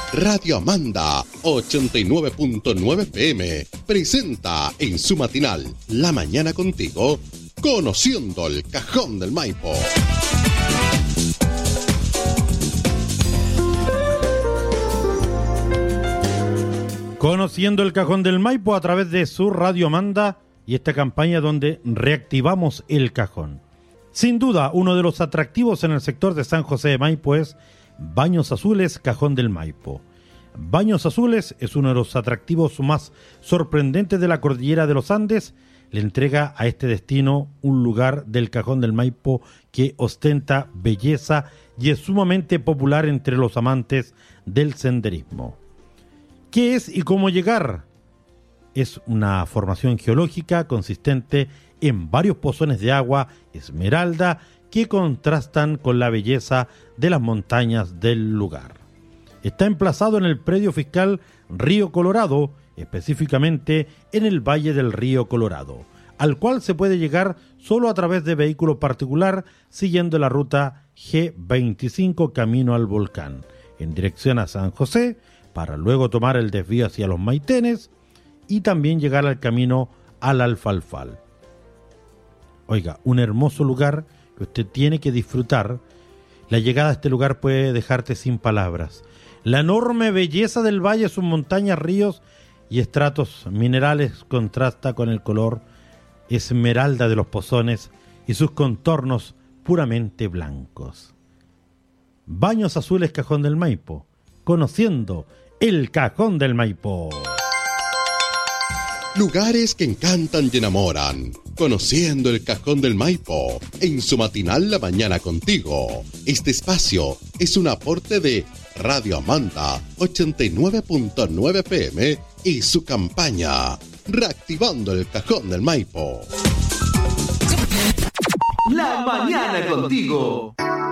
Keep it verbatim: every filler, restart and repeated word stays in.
Radio Amanda ochenta y nueve punto nueve F M presenta en su matinal La Mañana Contigo, Conociendo el Cajón del Maipo. Conociendo el Cajón del Maipo a través de su Radio Amanda y esta campaña donde reactivamos el cajón. Sin duda, uno de los atractivos en el sector de San José de Maipo es Baños Azules, Cajón del Maipo. Baños Azules es uno de los atractivos más sorprendentes de la cordillera de los Andes. Le entrega a este destino un lugar del Cajón del Maipo que ostenta belleza y es sumamente popular entre los amantes del senderismo. ¿Qué es y cómo llegar? Es una formación geológica consistente en varios pozones de agua esmeralda que contrastan con la belleza de las montañas del lugar. Está emplazado en el predio fiscal Río Colorado, específicamente en el Valle del Río Colorado, al cual se puede llegar solo a través de vehículo particular siguiendo la ruta G veinticinco camino al volcán, en dirección a San José, para luego tomar el desvío hacia los Maitenes y también llegar al camino al Alfalfal. Oiga, un hermoso lugar que usted tiene que disfrutar. La llegada a este lugar puede dejarte sin palabras. La enorme belleza del valle, sus montañas, ríos y estratos minerales contrasta con el color esmeralda de los pozones y sus contornos puramente blancos. Baños Azules, Cajón del Maipo, conociendo el Cajón del Maipo. Lugares que encantan y enamoran, conociendo el Cajón del Maipo, en su matinal La Mañana Contigo. Este espacio es un aporte de Radio Amanda ochenta y nueve punto nueve F M y su campaña Reactivando el Cajón del Maipo. La Mañana Contigo.